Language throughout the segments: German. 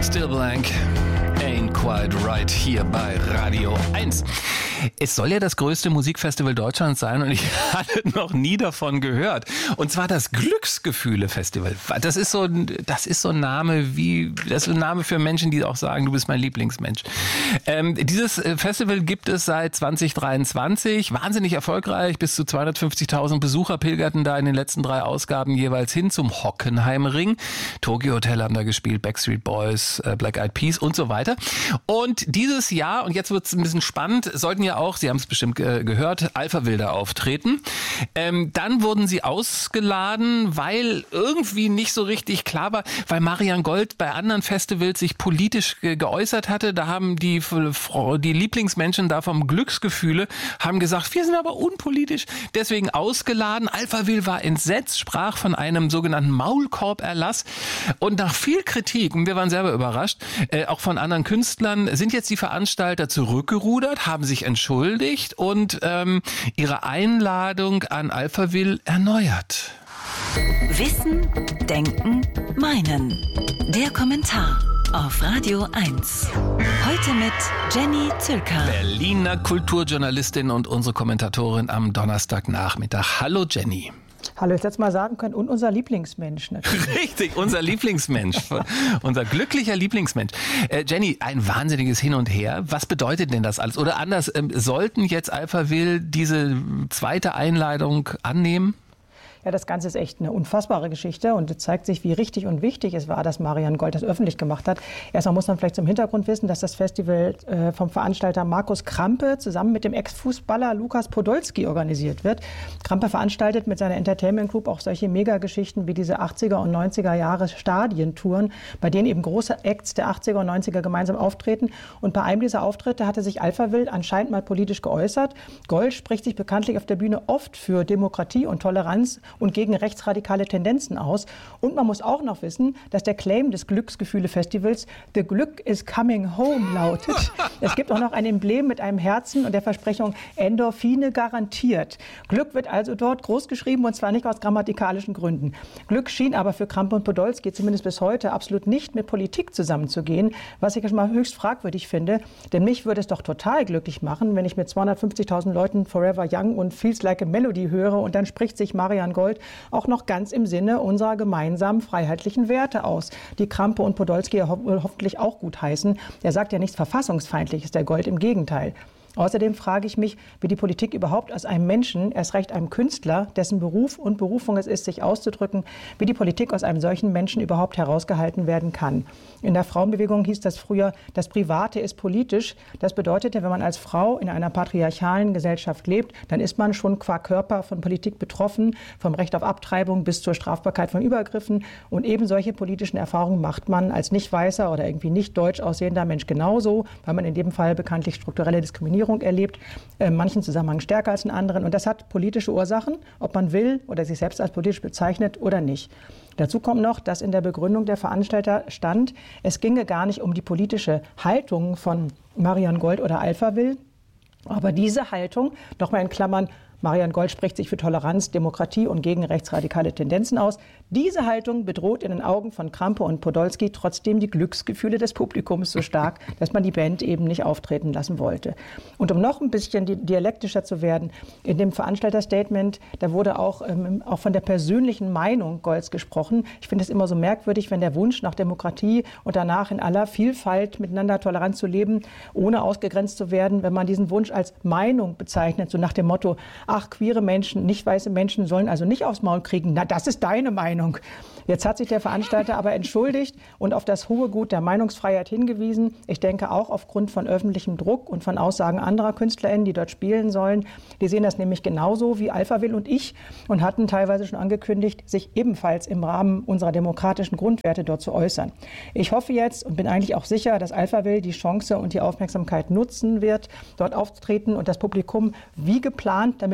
Still Blank, Ain't Quite Right hier bei Radio 1. Es soll ja das größte Musikfestival Deutschlands sein und ich hatte noch nie davon gehört. Und zwar das Glücksgefühle-Festival. Das ist so ein Name für Menschen, die auch sagen, du bist mein Lieblingsmensch. Dieses Festival gibt es seit 2023, wahnsinnig erfolgreich. Bis zu 250.000 Besucher pilgerten da in den letzten 3 Ausgaben jeweils hin zum Hockenheimring. Tokyo Hotel haben da gespielt, Backstreet Boys, Black Eyed Peas und so weiter. Und dieses Jahr, und jetzt wird es ein bisschen spannend, sollten ja auch, Sie haben es bestimmt gehört, Alphaville da auftreten. Dann wurden sie ausgeladen, weil irgendwie nicht so richtig klar war, weil Marianne Gold bei anderen Festivals sich politisch geäußert hatte. Da haben die Lieblingsmenschen da vom Glücksgefühle haben gesagt, wir sind aber unpolitisch, deswegen ausgeladen. Alphaville war entsetzt, sprach von einem sogenannten Maulkorb-Erlass. Und nach viel Kritik, und wir waren selber überrascht, auch von anderen Künstlern, sind jetzt die Veranstalter zurückgerudert, haben sich entschuldigt und ihre Einladung an Alphaville erneuert. Wissen, Denken, Meinen. Der Kommentar auf Radio 1. Heute mit Jenny Zülker. Berliner Kulturjournalistin und unsere Kommentatorin am Donnerstagnachmittag. Hallo Jenny. Hallo, ich hätte mal sagen können, und unser Lieblingsmensch natürlich. Richtig, unser Lieblingsmensch, unser glücklicher Lieblingsmensch. Jenny, ein wahnsinniges Hin und Her. Was bedeutet denn das alles? Oder anders, sollten jetzt Alphaville diese zweite Einladung annehmen? Ja, das Ganze ist echt eine unfassbare Geschichte und es zeigt sich, wie richtig und wichtig es war, dass Marianne Gold das öffentlich gemacht hat. Erstmal muss man vielleicht zum Hintergrund wissen, dass das Festival vom Veranstalter Markus Krampe zusammen mit dem Ex-Fußballer Lukas Podolski organisiert wird. Krampe veranstaltet mit seiner Entertainment Group auch solche Megageschichten wie diese 80er und 90er Jahre Stadientouren, bei denen eben große Acts der 80er und 90er gemeinsam auftreten. Und bei einem dieser Auftritte hatte sich Alphaville anscheinend mal politisch geäußert. Gold spricht sich bekanntlich auf der Bühne oft für Demokratie und Toleranz und gegen rechtsradikale Tendenzen aus. Und man muss auch noch wissen, dass der Claim des Glücksgefühle-Festivals The Glück is coming home lautet. Es gibt auch noch ein Emblem mit einem Herzen und der Versprechung Endorphine garantiert. Glück wird also dort groß geschrieben und zwar nicht aus grammatikalischen Gründen. Glück schien aber für Krampe und Podolski zumindest bis heute absolut nicht mit Politik zusammenzugehen, was ich schon mal höchst fragwürdig finde. Denn mich würde es doch total glücklich machen, wenn ich mit 250.000 Leuten Forever Young und Feels Like a Melody höre und dann spricht sich Marianne Gold auch noch ganz im Sinne unserer gemeinsamen freiheitlichen Werte aus, die Krampe und Podolski hoffentlich auch gut heißen. Er sagt ja nichts Verfassungsfeindliches, der Gold, im Gegenteil. Außerdem frage ich mich, wie die Politik überhaupt aus einem Menschen, erst recht einem Künstler, dessen Beruf und Berufung es ist, sich auszudrücken, wie die Politik aus einem solchen Menschen überhaupt herausgehalten werden kann. In der Frauenbewegung hieß das früher, das Private ist politisch. Das bedeutete, wenn man als Frau in einer patriarchalen Gesellschaft lebt, dann ist man schon qua Körper von Politik betroffen, vom Recht auf Abtreibung bis zur Strafbarkeit von Übergriffen. Und eben solche politischen Erfahrungen macht man als nicht weißer oder irgendwie nicht deutsch aussehender Mensch genauso, weil man in dem Fall bekanntlich strukturelle Diskriminierung erlebt, in manchen Zusammenhängen stärker als in anderen. Und das hat politische Ursachen, ob man will oder sich selbst als politisch bezeichnet oder nicht. Dazu kommt noch, dass in der Begründung der Veranstalter stand, es ginge gar nicht um die politische Haltung von Marianne Gold oder Alphaville, aber diese Haltung, nochmal in Klammern, Marianne Gold spricht sich für Toleranz, Demokratie und gegen rechtsradikale Tendenzen aus. Diese Haltung bedroht in den Augen von Krampe und Podolski trotzdem die Glücksgefühle des Publikums so stark, dass man die Band eben nicht auftreten lassen wollte. Und um noch ein bisschen dialektischer zu werden, in dem Veranstalterstatement, da wurde auch von der persönlichen Meinung Golds gesprochen. Ich finde es immer so merkwürdig, wenn der Wunsch nach Demokratie und danach in aller Vielfalt miteinander tolerant zu leben, ohne ausgegrenzt zu werden, wenn man diesen Wunsch als Meinung bezeichnet, so nach dem Motto, ach, queere Menschen, nicht weiße Menschen sollen also nicht aufs Maul kriegen. Na, das ist deine Meinung. Jetzt hat sich der Veranstalter aber entschuldigt und auf das hohe Gut der Meinungsfreiheit hingewiesen. Ich denke auch aufgrund von öffentlichem Druck und von Aussagen anderer KünstlerInnen, die dort spielen sollen. Die sehen das nämlich genauso wie Alphaville und ich und hatten teilweise schon angekündigt, sich ebenfalls im Rahmen unserer demokratischen Grundwerte dort zu äußern. Ich hoffe jetzt und bin eigentlich auch sicher, dass Alphaville die Chance und die Aufmerksamkeit nutzen wird, dort aufzutreten und das Publikum wie geplant damit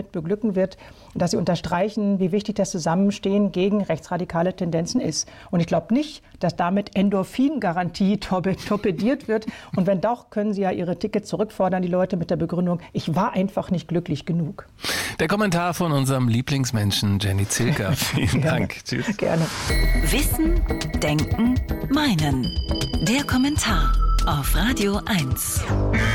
damit beglücken wird, dass sie unterstreichen, wie wichtig das Zusammenstehen gegen rechtsradikale Tendenzen ist. Und ich glaube nicht, dass damit Endorphin-Garantie torpediert wird. Und wenn doch, können sie ja ihre Tickets zurückfordern, die Leute mit der Begründung, ich war einfach nicht glücklich genug. Der Kommentar von unserem Lieblingsmenschen Jenny Zilker. Vielen Dank. Tschüss. Gerne. Wissen, Denken, Meinen. Der Kommentar auf Radio 1.